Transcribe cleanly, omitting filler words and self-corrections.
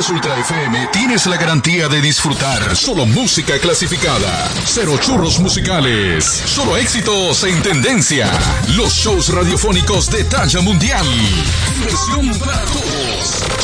escuchas Ultra FM, tienes la garantía de disfrutar solo música clasificada. Cero churros musicales. Solo éxitos en tendencia. Los shows radiofónicos de talla mundial. Diversión para todos.